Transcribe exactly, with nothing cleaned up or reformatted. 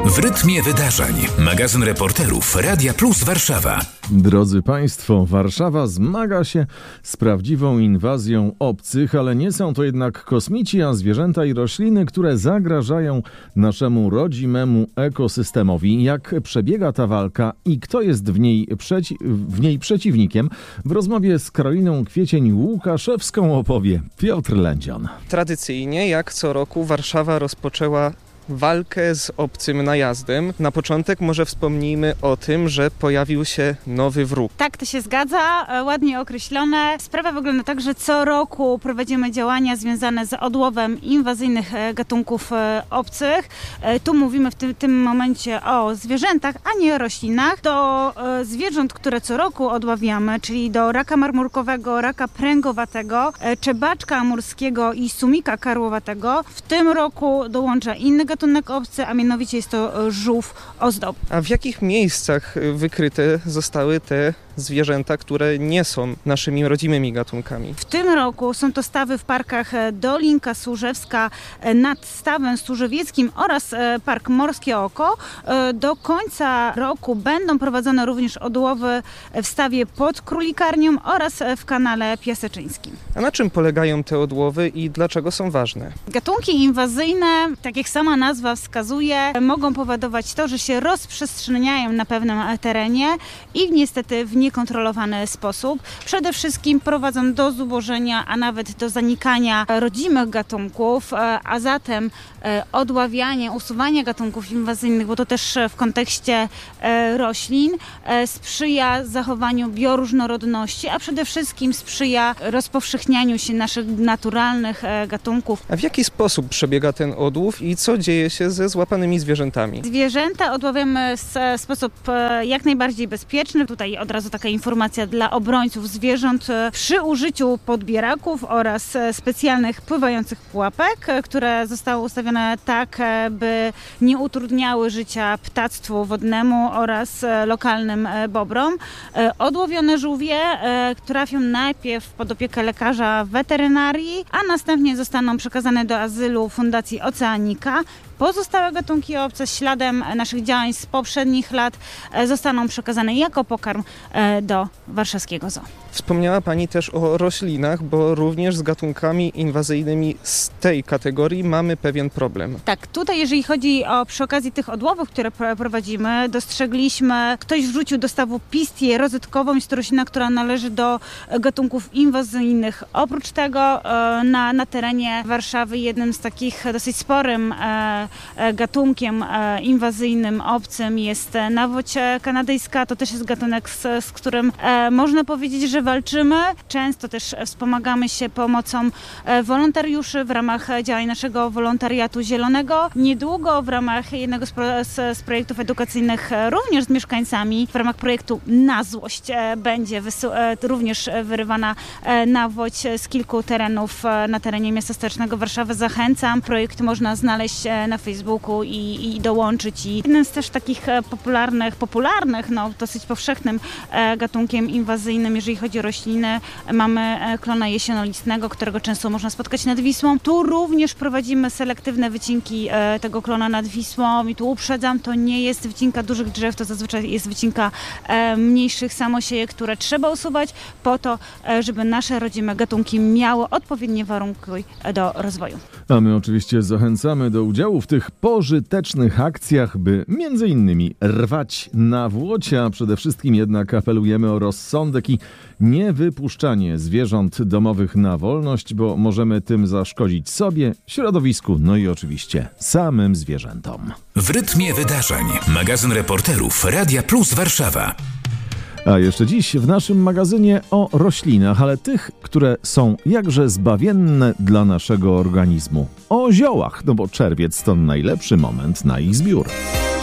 W rytmie wydarzeń. Magazyn reporterów Radia Plus Warszawa. Drodzy Państwo, Warszawa zmaga się z prawdziwą inwazją obcych, ale nie są to jednak kosmici, a zwierzęta i rośliny, które zagrażają naszemu rodzimemu ekosystemowi. Jak przebiega ta walka i kto jest w niej, przeci- w niej przeciwnikiem? W rozmowie z Karoliną Kwiecień-Łukaszewską opowie Piotr Lędzion. Tradycyjnie, jak co roku, Warszawa rozpoczęła walkę z obcym najazdem. Na początek może wspomnijmy o tym, że pojawił się nowy wróg. Tak, to się zgadza, ładnie określone. Sprawa wygląda tak, że co roku prowadzimy działania związane z odłowem inwazyjnych gatunków obcych. Tu mówimy w tym, tym momencie o zwierzętach, a nie o roślinach. Do zwierząt, które co roku odławiamy, czyli do raka marmurkowego, raka pręgowatego, czebaczka amurskiego i sumika karłowatego, w tym roku dołącza inny gatunek obcy, a mianowicie jest to żółw ozdobny. A w jakich miejscach wykryte zostały te zwierzęta, które nie są naszymi rodzimymi gatunkami? W tym roku są to stawy w parkach Dolinka Służewska nad Stawem Służewieckim oraz Park Morskie Oko. Do końca roku będą prowadzone również odłowy w stawie pod Królikarnią oraz w kanale Piaseczyńskim. A na czym polegają te odłowy i dlaczego są ważne? Gatunki inwazyjne, tak jak sama nazwa wskazuje, mogą powodować to, że się rozprzestrzeniają na pewnym terenie i niestety w niekontrolowany sposób. Przede wszystkim prowadzą do zubożenia, a nawet do zanikania rodzimych gatunków, a zatem odławianie, usuwanie gatunków inwazyjnych, bo to też w kontekście roślin, sprzyja zachowaniu bioróżnorodności, a przede wszystkim sprzyja rozpowszechnianiu się naszych naturalnych gatunków. A w jaki sposób przebiega ten odłów i co dzieje się ze złapanymi zwierzętami? Zwierzęta odławiamy w sposób jak najbardziej bezpieczny. Tutaj od razu taka informacja dla obrońców zwierząt. Przy użyciu podbieraków oraz specjalnych pływających pułapek, które zostały ustawione tak, by nie utrudniały życia ptactwu wodnemu oraz lokalnym bobrom. Odłowione żółwie trafią najpierw pod opiekę lekarza weterynarii, a następnie zostaną przekazane do azylu Fundacji Oceanika. Pozostałe gatunki obce śladem naszych działań z poprzednich lat zostaną przekazane jako pokarm do warszawskiego zoo. Wspomniała Pani też o roślinach, bo również z gatunkami inwazyjnymi z tej kategorii mamy pewien problem. Tak, tutaj jeżeli chodzi o przy okazji tych odłowów, które prowadzimy, dostrzegliśmy, ktoś wrzucił do stawu pistię rozetkową, jest to roślina, która należy do gatunków inwazyjnych. Oprócz tego na, na terenie Warszawy jednym z takich dosyć sporym gatunkiem inwazyjnym, obcym jest nawoć kanadyjska. To też jest gatunek, z, z którym można powiedzieć, że walczymy. Często też wspomagamy się pomocą wolontariuszy w ramach działań naszego wolontariatu zielonego. Niedługo w ramach jednego z, pro, z, z projektów edukacyjnych również z mieszkańcami, w ramach projektu Na Złość będzie wysu, również wyrywana nawoć z kilku terenów na terenie miasta stołecznego Warszawy. Zachęcam. Projekt można znaleźć na Facebooku i, i dołączyć. I jeden z też takich popularnych, popularnych, no dosyć powszechnym gatunkiem inwazyjnym, jeżeli chodzi o rośliny, mamy klona jesionolistnego, którego często można spotkać nad Wisłą. Tu również prowadzimy selektywne wycinki tego klona nad Wisłą i tu uprzedzam, to nie jest wycinka dużych drzew, to zazwyczaj jest wycinka mniejszych samosiejek, które trzeba usuwać po to, żeby nasze rodzime gatunki miały odpowiednie warunki do rozwoju. A my oczywiście zachęcamy do udziału w tych pożytecznych akcjach, by między innymi rwać na włocie, a przede wszystkim jednak apelujemy o rozsądek i niewypuszczanie zwierząt domowych na wolność, bo możemy tym zaszkodzić sobie, środowisku, no i oczywiście samym zwierzętom. W rytmie wydarzeń. Magazyn reporterów Radia Plus Warszawa. A jeszcze dziś w naszym magazynie o roślinach, ale tych, które są jakże zbawienne dla naszego organizmu. O ziołach, no bo czerwiec to najlepszy moment na ich zbiór.